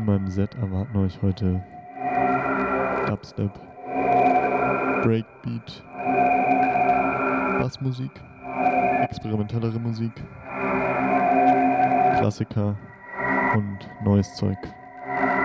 In meinem Set erwarten euch heute Dubstep, Breakbeat, Bassmusik, experimentellere Musik, Klassiker und neues Zeug.